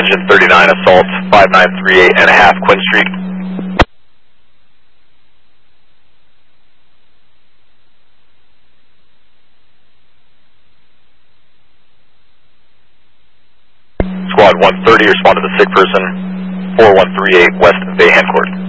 Engine 39, assault 5938 and a half Quinn Street. Squad 130, respond to the sick person, 4138 West Bayhan Court.